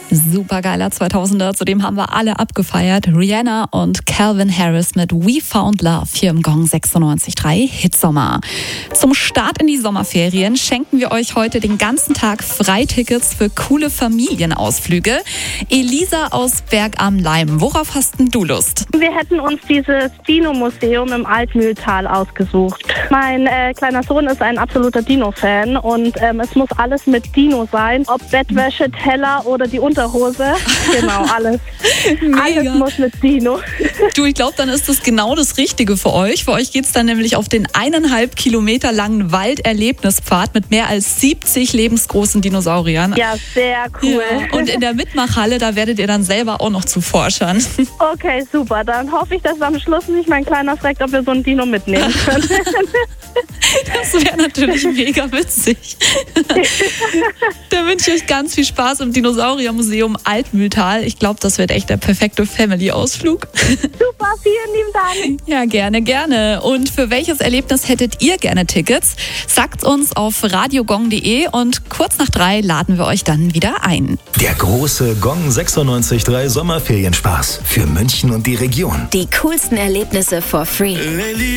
Supergeiler 2000er, zu dem haben wir alle abgefeiert. Rihanna und Calvin Harris mit We Found Love hier im Gong 96.3 Hitsommer. Zum Start in die Sommerferien schenken wir euch heute den ganzen Tag Freitickets für coole Familienausflüge. Elisa aus Berg am Laim, worauf hast denn du Lust? Wir hätten uns dieses Dino-Museum im Altmühltal ausgesucht. Mein kleiner Sohn ist ein absoluter Dino-Fan und es muss alles mit Dino sein. Ob Bettwäsche, Teller oder die Unterhose. Genau, alles. Alles muss mit Dino. Du, ich glaube, dann ist das genau das Richtige für euch. Für euch geht es dann nämlich auf den 1,5 Kilometer langen Walderlebnispfad mit mehr als 70 lebensgroßen Dinosauriern. Ja, sehr cool. Ja, und in der Mitmachhalle, da werdet ihr dann selber auch noch zu Forschern. Okay, super. Dann hoffe ich, dass am Schluss nicht mein Kleiner fragt, ob wir so ein Dino mitnehmen können. Das wäre natürlich mega witzig. Da wünsche ich euch ganz viel Spaß im Dinosauriermuseum Altmühltal. Ich glaube, das wird echt der perfekte Family-Ausflug. Super, vielen lieben Dank. Ja, gerne, gerne. Und für welches Erlebnis hättet ihr gerne Tickets? Sagt uns auf radiogong.de und kurz nach 3 laden wir euch dann wieder ein. Der große Gong 96.3 Sommerferienspaß für München und die Region. Die coolsten Erlebnisse for free.